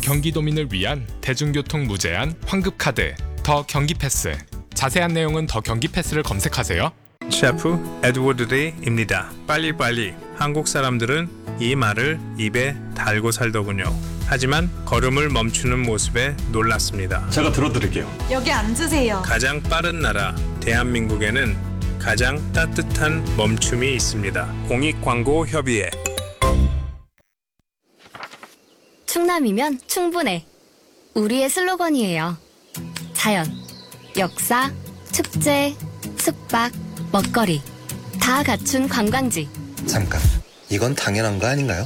경기도민을 위한 대중교통 무제한 환급카드 더 경기패스. 자세한 내용은 더 경기패스를 검색하세요. 셰프 에드워드 레이입니다. 빨리빨리. 한국 사람들은 이 말을 입에 달고 살더군요. 하지만 걸음을 멈추는 모습에 놀랐습니다. 제가 들어드릴게요. 여기 앉으세요. 가장 빠른 나라 대한민국에는 가장 따뜻한 멈춤이 있습니다. 공익광고협의회. 충남이면 충분해. 우리의 슬로건이에요. 자연, 역사, 축제, 숙박, 먹거리 다 갖춘 관광지. 잠깐, 이건 당연한 거 아닌가요?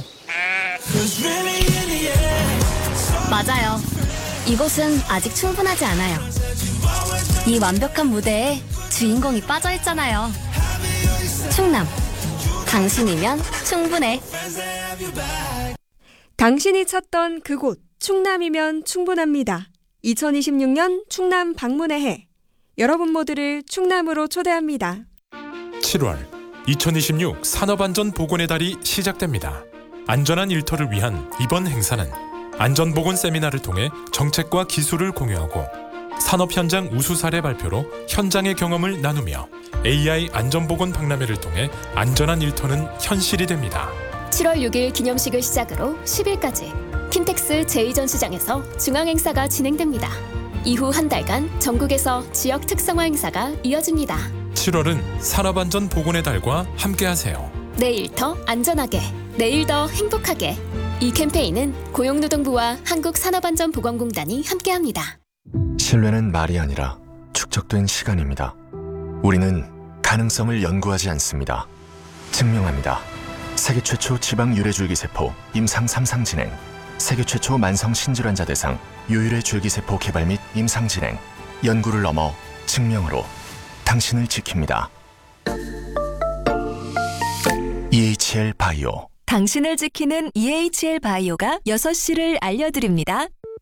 맞아요. 이곳은 아직 충분하지 않아요. 이 완벽한 무대에 주인공이 빠져있잖아요. 충남, 당신이면 충분해. 당신이 찾던 그곳 충남이면 충분합니다. 2026년 충남 방문의 해. 여러분 모두를 충남으로 초대합니다. 7월 2026 산업안전 보건의 달이 시작됩니다. 안전한 일터를 위한 이번 행사는 안전보건 세미나를 통해 정책과 기술을 공유하고 산업 현장 우수 사례 발표로 현장의 경험을 나누며 AI 안전보건 박람회를 통해 안전한 일터는 현실이 됩니다. 7월 6일 기념식을 시작으로 10일까지 킨텍스 제2전시장에서 중앙행사가 진행됩니다. 이후 한 달간 전국에서 지역 특성화 행사가 이어집니다. 7월은 산업안전 보건의 달과 함께하세요. 내일 더 안전하게, 내일 더 행복하게. 이 캠페인은 고용노동부와 한국산업안전보건공단이 함께합니다. 신뢰는 말이 아니라 축적된 시간입니다. 우리는 가능성을 연구하지 않습니다. 증명합니다. 세계 최초 지방 유래줄기세포 임상 3상 진행, 세계 최초 만성 신질환자 대상 유유래 줄기세포 개발 및 임상 진행, 연구를 넘어 증명으로 당신을 지킵니다. EHL 바이오. 당신을 지키는 EHL 바이오가 6시를 알려드립니다.